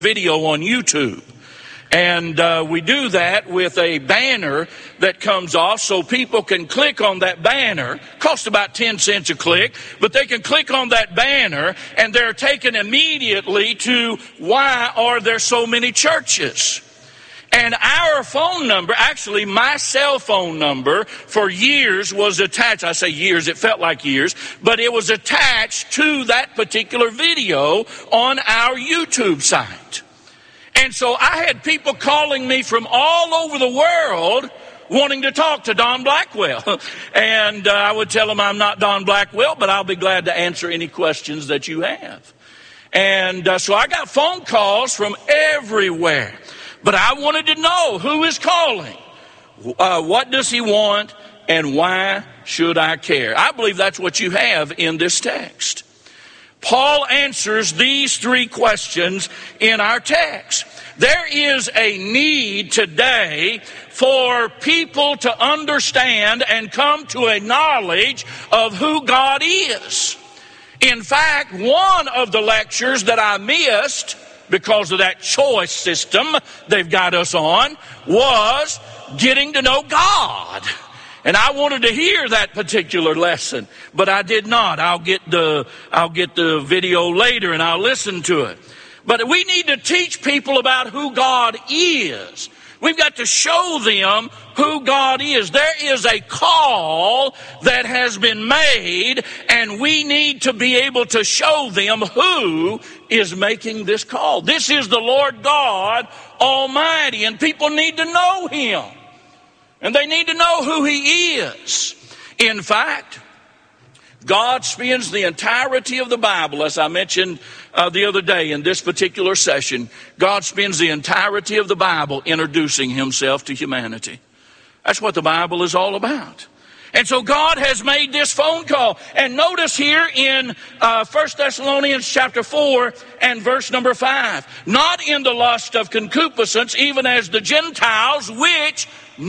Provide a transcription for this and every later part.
video on YouTube. And we do that with a banner that comes off so people can click on that banner. Costs about 10 cents a click, but they can click on that banner and they're taken immediately to why are there so many churches? And our phone number, actually my cell phone number for years was attached. I say years, it felt like years, but it was attached to that particular video on our YouTube site. And so I had people calling me from all over the world wanting to talk to Don Blackwell. And I would tell them I'm not Don Blackwell, but I'll be glad to answer any questions that you have. And so I got phone calls from everywhere. But I wanted to know who is calling. What does he want? And why should I care? I believe that's what you have in this text. Paul answers these three questions in our text. There is a need today for people to understand and come to a knowledge of who God is. In fact, one of the lectures that I missed because of that choice system they've got us on was getting to know God. And I wanted to hear that particular lesson, but I did not. I'll get the video later and I'll listen to it. But we need to teach people about who God is. We've got to show them who God is. There is a call that has been made, and we need to be able to show them who is making this call. This is the Lord God Almighty, and people need to know Him. And they need to know who He is. In fact, God spends the entirety of the Bible, as I mentioned the other day in this particular session, God spends the entirety of the Bible introducing Himself to humanity. That's what the Bible is all about. And so God has made this phone call. And notice here in 1 Thessalonians chapter 4 and verse number 5, not in the lust of concupiscence, even as the Gentiles which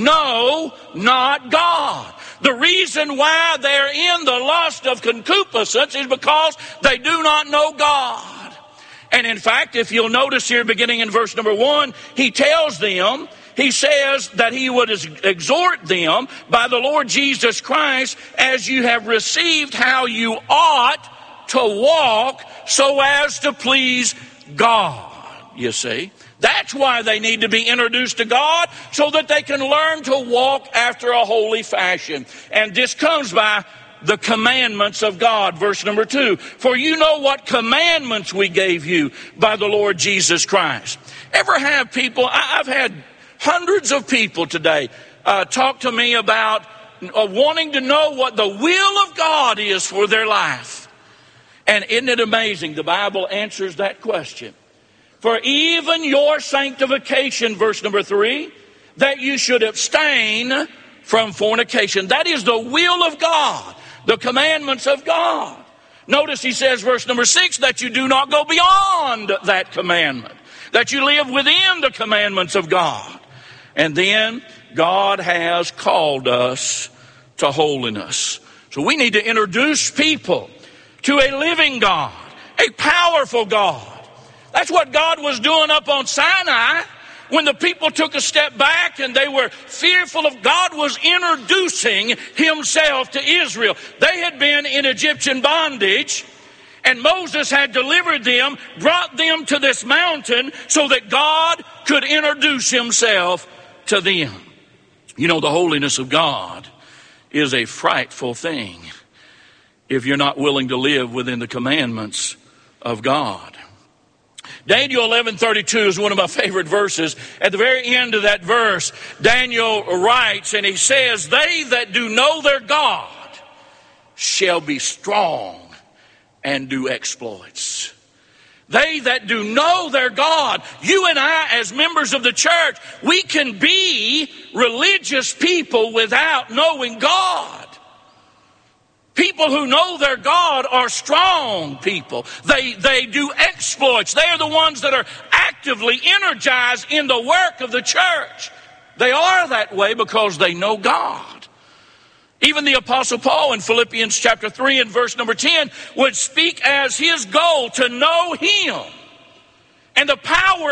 know not God. The reason why they're in the lust of concupiscence is because they do not know God. And in fact, if you'll notice here beginning in verse number 1, he tells them, he says that he would exhort them by the Lord Jesus Christ as you have received how you ought to walk so as to please God, you see. That's why they need to be introduced to God, so that they can learn to walk after a holy fashion. And this comes by the commandments of God. Verse number 2, for you know what commandments we gave you by the Lord Jesus Christ. Ever have people, I've had hundreds of people today talk to me about wanting to know what the will of God is for their life. And isn't it amazing? The Bible answers that question. For even your sanctification, verse number 3, that you should abstain from fornication. That is the will of God, the commandments of God. Notice he says, verse number 6, that you do not go beyond that commandment, that you live within the commandments of God. And then God has called us to holiness. So we need to introduce people to a living God, a powerful God. That's what God was doing up on Sinai when the people took a step back and they were fearful of God. Was introducing Himself to Israel. They had been in Egyptian bondage, and Moses had delivered them, brought them to this mountain so that God could introduce Himself to them. You know, the holiness of God is a frightful thing if you're not willing to live within the commandments of God. Daniel 11:32 is one of my favorite verses. At the very end of that verse, Daniel writes, and he says, they that do know their God shall be strong and do exploits. They that do know their God. You and I, as members of the church, we can be religious people without knowing God. People who know their God are strong people. They do exploits. They are the ones that are actively energized in the work of the church. They are that way because they know God. Even the Apostle Paul in Philippians chapter 3 and verse number 10 would speak as his goal to know Him And the power